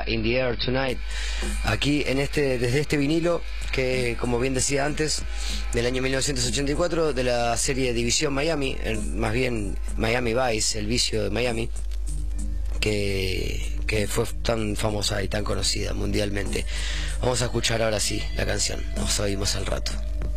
In the Air Tonight, aquí en desde este vinilo que, como bien decía antes, del año 1984, de la serie División Miami, más bien Miami Vice, el vicio de Miami, que fue tan famosa y tan conocida mundialmente. Vamos a escuchar ahora sí la canción, nos oímos al rato.